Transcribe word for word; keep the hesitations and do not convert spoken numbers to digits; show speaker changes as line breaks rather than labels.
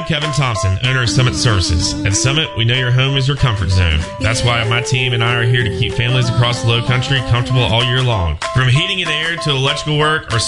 Kevin Thompson, owner of Summit Services. At Summit, we know your home is your comfort zone. That's why my team and I are here to keep families across the Low Country comfortable all year long. From heating and air to electrical work or